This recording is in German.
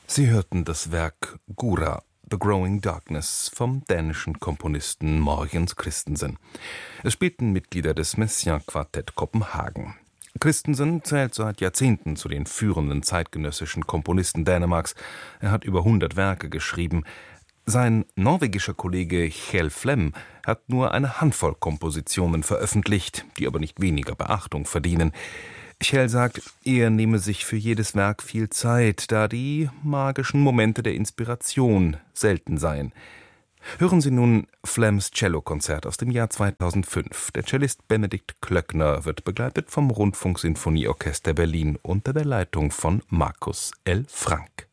Sie hörten das Werk Gura, The Growing Darkness vom dänischen Komponisten Mogens Christensen. Es spielten Mitglieder des Messiaen-Quartett Kopenhagen. Christensen zählt seit Jahrzehnten zu den führenden zeitgenössischen Komponisten Dänemarks. Er hat über 100 Werke geschrieben. Sein norwegischer Kollege Kjell Flem hat nur eine Handvoll Kompositionen veröffentlicht, die aber nicht weniger Beachtung verdienen. Kjell sagt, er nehme sich für jedes Werk viel Zeit, da die magischen Momente der Inspiration selten seien. Hören Sie nun Flems Cellokonzert aus dem Jahr 2005. Der Cellist Benedikt Klöckner wird begleitet vom Rundfunksinfonieorchester Berlin unter der Leitung von Markus L. Frank.